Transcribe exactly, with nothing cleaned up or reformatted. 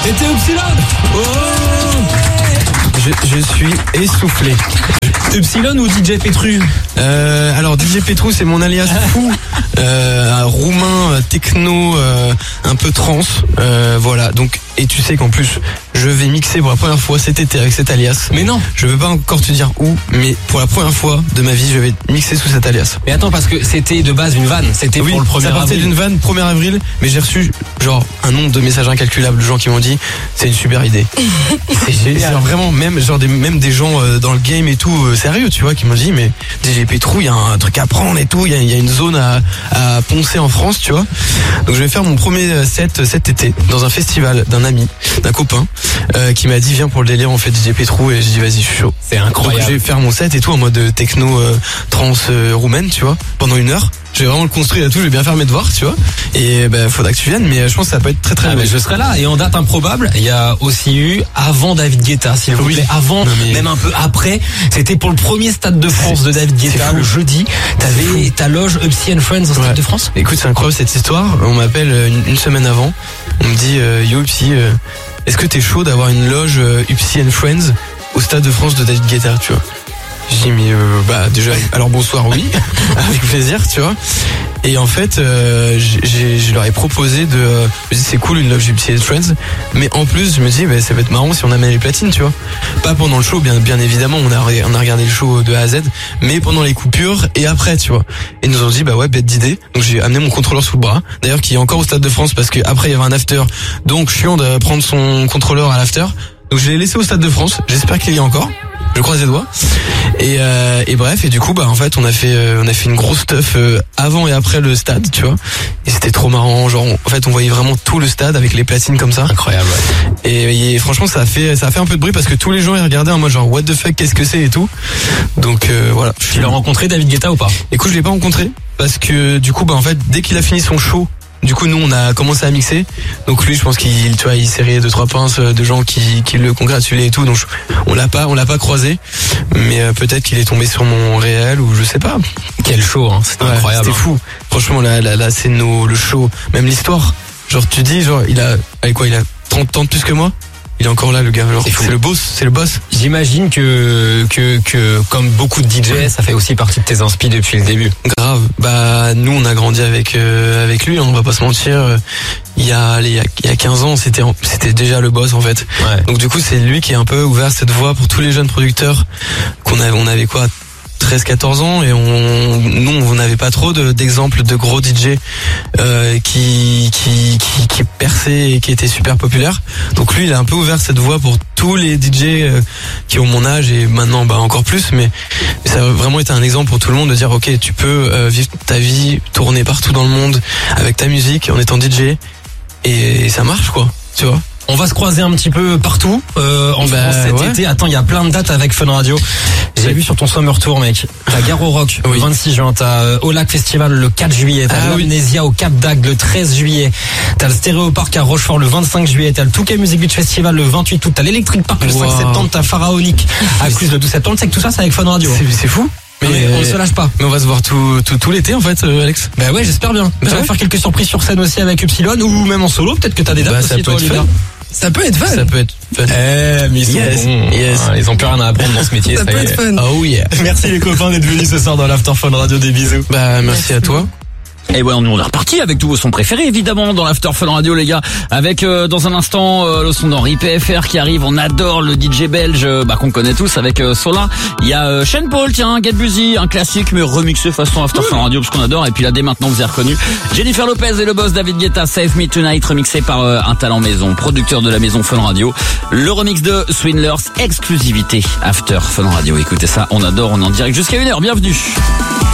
C'était Upsilon. Oh je, je suis essoufflé. Upsilon ou D J Petru? euh, Alors D J Petru, c'est mon alias fou, euh, un roumain techno, euh, un peu trans, euh, voilà. Donc, et tu sais qu'en plus, je vais mixer pour la première fois cet été avec cet alias. Mais non. Je veux pas encore te dire où, mais pour la première fois de ma vie, je vais mixer sous cet alias. Mais attends, parce que c'était de base une vanne. C'était oui, pour le premier avril. Ça partait d'une vanne premier avril, mais j'ai reçu genre un nombre de messages incalculables de gens qui m'ont dit c'est une super idée. C'est génial. Genre vraiment même genre des même des gens euh, dans le game et tout euh, sérieux, tu vois, qui m'ont dit mais D J Petru, il y a un truc à prendre et tout, il y a, y a une zone à, à poncer en France, tu vois. Donc je vais faire mon premier set cet été dans un festival d'un ami, d'un copain euh, qui m'a dit viens pour le délire, on fait D J Petru, et j'ai dit vas-y, je suis chaud. C'est incroyable. Donc je vais faire mon set et tout en mode techno euh, trans euh, roumaine, tu vois, pendant une heure. Je vais vraiment le construire et tout, je vais bien faire mes devoirs, tu vois. Et ben, faudra que tu viennes, mais je pense que ça peut être très très ah, bien. mais je serai là. Et en date improbable, il y a aussi eu avant David Guetta, s'il vous oui. plaît. Avant, non, mais... même un peu après. C'était pour le premier Stade de France de David Guetta, le jeudi. T'avais ta loge Upsi and Friends au Stade ouais. de France. Écoute, c'est incroyable cette histoire. On m'appelle une, une semaine avant. On me dit, euh, yo Upsi, euh, est-ce que t'es chaud d'avoir une loge euh, Upsi and Friends au Stade de France de David Guetta, tu vois? J'ai dit mais euh, bah déjà alors bonsoir, oui, avec plaisir, tu vois. Et en fait euh, j'ai, je leur ai proposé de euh, je me dis c'est cool une loge Upsi and Friends, mais en plus je me dis bah, ça va être marrant si on amène les platines, tu vois. Pas pendant le show, bien bien évidemment, on a on a regardé le show de A à Z, mais pendant les coupures et après, tu vois. Et ils nous ont dit bah ouais, bête d'idée. Donc j'ai amené mon contrôleur sous le bras, d'ailleurs qui est encore au Stade de France parce que après il y avait un after, donc chiant de prendre son contrôleur à l'after. Donc je l'ai laissé au Stade de France, j'espère qu'il y est encore. Je croise les doigts. Et, euh, et bref, et du coup, bah en fait, on a fait, euh, on a fait une grosse stuff euh, avant et après le stade, tu vois. Et c'était trop marrant. Genre, on, en fait, on voyait vraiment tout le stade avec les platines comme ça. Incroyable. Ouais. Et, et franchement, ça a fait, ça a fait un peu de bruit parce que tous les gens ils regardaient en mode genre what the fuck, qu'est-ce que c'est et tout. Donc euh, voilà. Tu l'as rencontré David Guetta ou pas? Écoute, je l'ai pas rencontré parce que du coup, bah en fait, dès qu'il a fini son show. Du coup, nous, on a commencé à mixer. Donc lui, je pense qu'il, tu vois, il serrait deux trois pinces de gens qui, qui le congratulaient et tout. Donc je, on l'a pas, on l'a pas croisé. Mais euh, peut-être qu'il est tombé sur mon réel ou je sais pas. Quel show, hein. C'était ouais, incroyable. C'était fou. Franchement, là, là, là, c'est nos, le show, même l'histoire. Genre, tu dis, genre, il a, avec quoi, il a trente ans de plus que moi. Il est encore là, le gars. Genre, c'est, c'est le boss, c'est le boss. J'imagine que, que, que, comme beaucoup de D J, ça fait aussi partie de tes inspi depuis le début. Grave. Bah, nous, on a grandi avec, euh, avec lui, on va pas se mentir. Il y a, il y a, il y a quinze ans, c'était, c'était déjà le boss, en fait. Ouais. Donc, du coup, c'est lui qui a un peu ouvert cette voie pour tous les jeunes producteurs qu'on avait, on avait quoi? treize quatorze ans et on nous on n'avait pas trop de, d'exemples de gros D J euh, qui, qui qui qui perçaient et qui étaient super populaires. Donc lui il a un peu ouvert cette voie pour tous les D J euh, qui ont mon âge et maintenant bah encore plus, mais, mais ça a vraiment été un exemple pour tout le monde de dire ok, tu peux euh, vivre ta vie, tourner partout dans le monde avec ta musique en étant D J et, et ça marche quoi, tu vois. On va se croiser un petit peu partout euh, en bah, France cet ouais. été. Attends, il y a plein de dates avec Fun Radio. J'ai vu sur ton Summer Tour, mec. T'as Gare au Rock oui. le vingt-six juin, t'as euh, Au Lac Festival le quatre juillet, t'as ah, l'Amnésia oui. au Cap d'Agde le treize juillet, t'as le Stéréo Park à Rochefort le vingt-cinq juillet, t'as le Touquet Music Beach Festival le vingt-huit août, t'as l'Electric Park le wow. cinq septembre, t'as Pharaonique à Cluse le douze septembre. C'est que tout ça, c'est avec Fun Radio. C'est, c'est fou. Mais, mais on ne se lâche pas. Mais on va se voir tout, tout, tout l'été en fait, euh, Alex. Bah ouais, j'espère bien. Tu vas faire quelques surprises sur scène aussi avec Upsilon ou même en solo. Peut-être que t'as des dates bah, aussi, toi, Oliver. Ça peut être fun. Ça peut être fun. Eh, mais ils sont yes, bons. Yes. Ah, ils ont plus rien à apprendre dans ce métier. ça, ça peut être fun. Oh yeah. Merci les copains d'être venus ce soir dans l'After Fun Radio. Des bisous. Bah, merci, merci à toi. Et ouais, nous on est reparti avec tous vos sons préférés évidemment dans l'After Fun Radio les gars. Avec euh, dans un instant euh, le son d'Henri P F R qui arrive. On adore le D J belge euh, bah, qu'on connaît tous avec euh, Sola. Il y a euh, Shane Paul, tiens, Get Busy, un classique mais remixé façon After Fun Radio parce qu'on adore. Et puis là dès maintenant vous avez reconnu Jennifer Lopez et le boss David Guetta, Save Me Tonight, remixé par euh, un talent maison, producteur de la maison Fun Radio. Le remix de Swindlers, exclusivité After Fun Radio. Écoutez ça, on adore, on est en direct jusqu'à une heure. Bienvenue.